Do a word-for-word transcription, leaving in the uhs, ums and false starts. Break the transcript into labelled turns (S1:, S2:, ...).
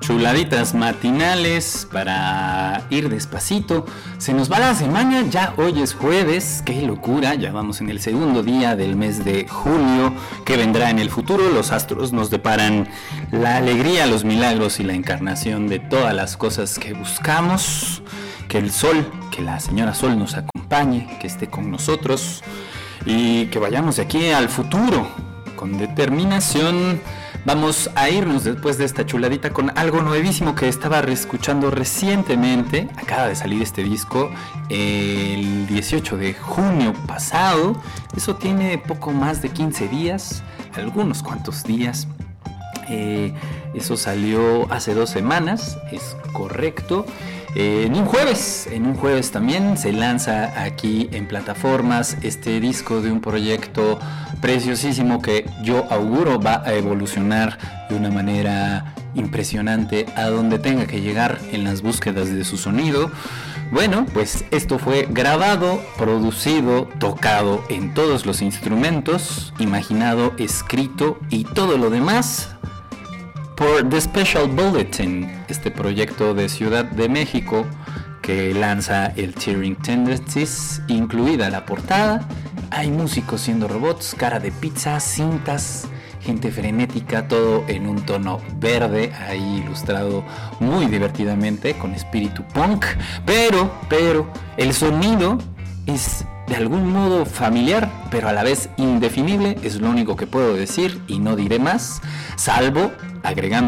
S1: chuladitas matinales para ir despacito. Se nos va la semana, ya hoy es jueves, qué locura, ya vamos en el segundo día del mes de julio. ¿Qué vendrá en el futuro? Los astros nos deparan la alegría, los milagros y la encarnación de todas las cosas que buscamos. Que el sol, que la señora Sol nos acompañe, que esté con nosotros y que vayamos de aquí al futuro con determinación. Vamos a irnos después de esta chuladita con algo nuevísimo que estaba reescuchando recientemente. Acaba de salir este disco el dieciocho de junio pasado. Eso tiene poco más de quince días, algunos cuantos días. Eh, eso salió hace dos semanas, es correcto. Eh, en un jueves, en un jueves también se lanza aquí en plataformas este disco de un proyecto preciosísimo que yo auguro va a evolucionar de una manera impresionante a donde tenga que llegar en las búsquedas de su sonido. Bueno, pues esto fue grabado, producido, tocado en todos los instrumentos, imaginado, escrito y todo lo demás por The Special Bulletin, este proyecto de Ciudad de México que lanza el Tearing Tendencies, incluida la portada. Hay músicos siendo robots, cara de pizza, cintas, gente frenética, todo en un tono verde, ahí ilustrado muy divertidamente con espíritu punk, pero, pero, el sonido es de algún modo familiar, pero a la vez indefinible, es lo único que puedo decir y no diré más, salvo agregando